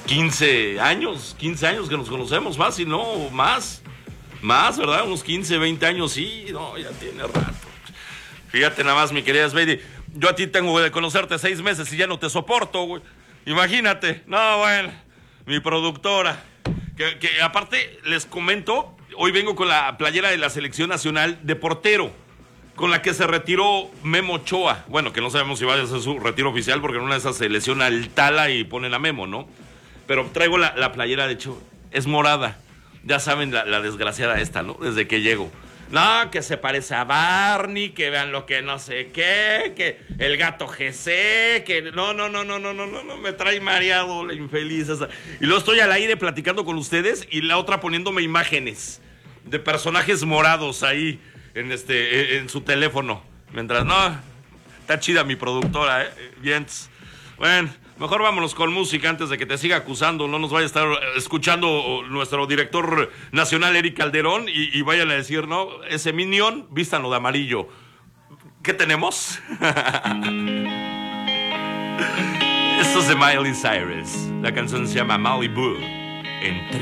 15 años que nos conocemos, fácil, ¿no? Más, ¿verdad? Unos 15, 20 años, sí, no, ya tiene rato. Fíjate nada más, mi querida Sveidi, yo a ti tengo de conocerte 6 meses y ya no te soporto, güey. Imagínate, no, bueno, mi productora, que aparte les comento, hoy vengo con la playera de la Selección Nacional de portero, con la que se retiró Memo Ochoa. Bueno, que no sabemos si va a ser su retiro oficial, porque en una de esas se lesiona el Tala y ponen a Memo, ¿no? Pero traigo la playera, de hecho, es morada. Ya saben la desgraciada esta, ¿no? Desde que llego. No, que se parece a Barney, que vean lo que no sé qué, que el gato GC, que no, me trae mareado la infeliz esa. Y luego estoy al aire platicando con ustedes y la otra poniéndome imágenes de personajes morados ahí en su teléfono. Mientras, no, está chida mi productora, bien. Bueno, mejor vámonos con música antes de que te siga acusando. No nos vaya a estar escuchando nuestro director nacional, Eric Calderón, y vayan a decir, no, ese Minion, vístanlo de amarillo. ¿Qué tenemos? Esto es de Miley Cyrus. La canción se llama Malibu. En